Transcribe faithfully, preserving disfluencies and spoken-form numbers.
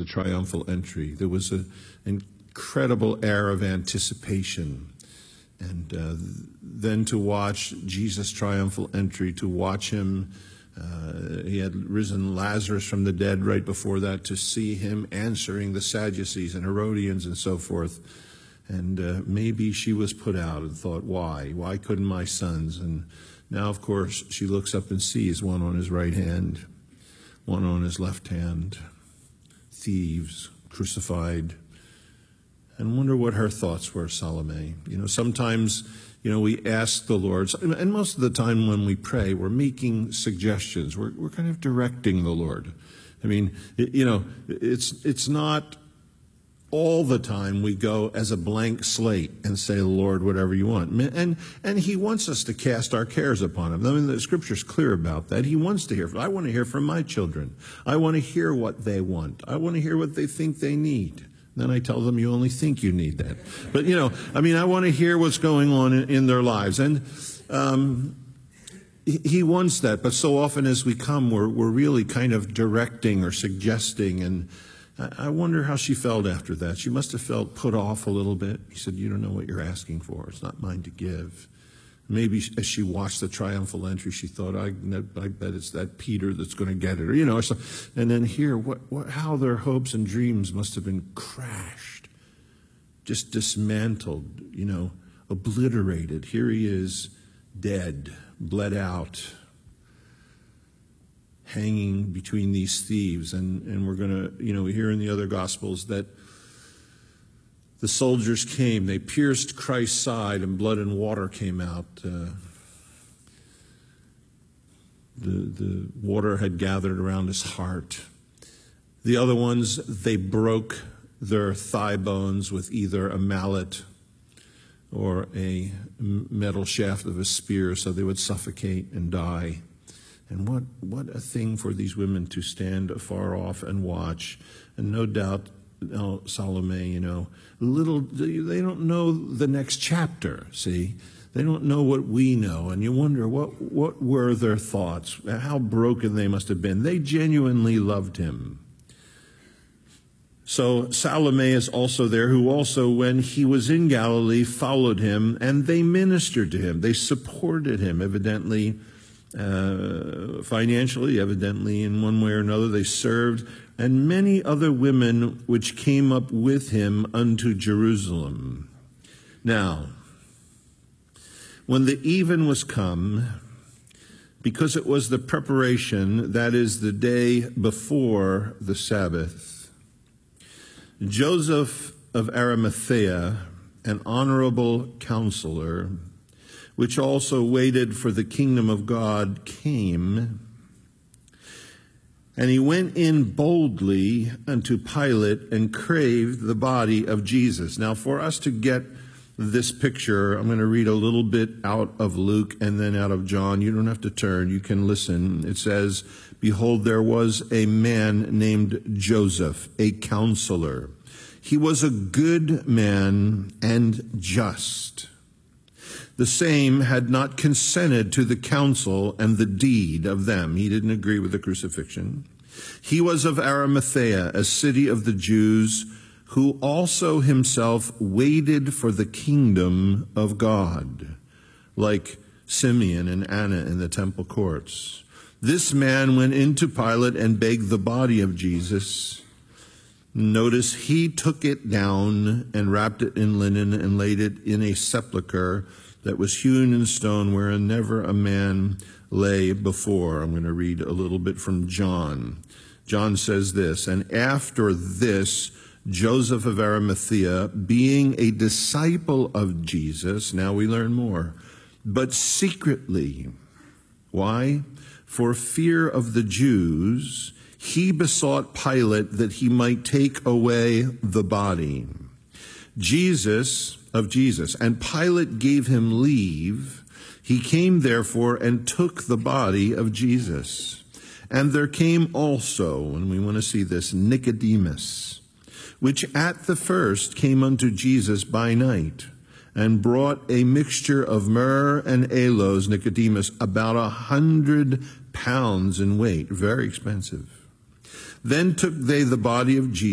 the triumphal entry. There was an incredible air of anticipation. And uh, then to watch Jesus' triumphal entry, to watch him, uh, he had risen Lazarus from the dead right before that, to see him answering the Sadducees and Herodians and so forth. And uh, maybe she was put out and thought, why? Why couldn't my sons? And now, of course, she looks up and sees one on his right hand, one on his left hand, thieves, crucified. And wonder what her thoughts were, Salome. You know, sometimes, you know, we ask the Lord, and most of the time when we pray, we're making suggestions. We're, we're kind of directing the Lord. I mean, it, you know, it's, it's not all the time we go as a blank slate and say, Lord, whatever you want. And, and he wants us to cast our cares upon him. I mean, the scripture's clear about that. He wants to hear. I want to hear from my children. I want to hear what they want. I want to hear what they think they need. Then I tell them, you only think you need that. But, you know, I mean, I want to hear what's going on in, in their lives. And um, he, he wants that. But so often as we come, we're, we're really kind of directing or suggesting. And I, I wonder how she felt after that. She must have felt put off a little bit. He said, you don't know what you're asking for. It's not mine to give. Maybe as she watched the triumphal entry, she thought, I, I bet it's that Peter that's going to get it. Or, you know, so, and then here, what, what, how their hopes and dreams must have been crashed, just dismantled, you know, obliterated. Here he is, dead, bled out, hanging between these thieves. And, and we're going to, you know, we hear in the other Gospels that the soldiers came, they pierced Christ's side, and blood and water came out. Uh, the, the water had gathered around his heart. The other ones, they broke their thigh bones with either a mallet or a metal shaft of a spear, so they would suffocate and die. And what, what a thing for these women to stand afar off and watch. And no doubt, oh, Salome, you know, little, they don't know the next chapter, see? They don't know what we know. And you wonder, what, what were their thoughts? How broken they must have been. They genuinely loved him. So Salome is also there, who also, when he was in Galilee, followed him, and they ministered to him. They supported him, evidently, uh, financially, evidently, in one way or another. They served. And many other women which came up with him unto Jerusalem. Now, when the even was come, because it was the preparation, that is the day before the Sabbath, Joseph of Arimathea, an honorable counselor, which also waited for the kingdom of God, came. And he went in boldly unto Pilate and craved the body of Jesus. Now, for us to get this picture, I'm going to read a little bit out of Luke and then out of John. You don't have to turn. You can listen. It says, behold, there was a man named Joseph, a counselor. He was a good man and just. The same had not consented to the counsel and the deed of them. He didn't agree with the crucifixion. He was of Arimathea, a city of the Jews, who also himself waited for the kingdom of God, like Simeon and Anna in the temple courts. This man went into Pilate and begged the body of Jesus. Notice he took it down and wrapped it in linen and laid it in a sepulchre that was hewn in stone, wherein never a man lay before. I'm going to read a little bit from John. John says this, and after this, Joseph of Arimathea, being a disciple of Jesus, now we learn more, but secretly. Why? For fear of the Jews, he besought Pilate that he might take away the body. Jesus of Jesus. And Pilate gave him leave. He came therefore and took the body of Jesus. And there came also, and we want to see this, Nicodemus, which at the first came unto Jesus by night, and brought a mixture of myrrh and aloes, Nicodemus, about a hundred pounds in weight, very expensive. Then took they the body of Jesus,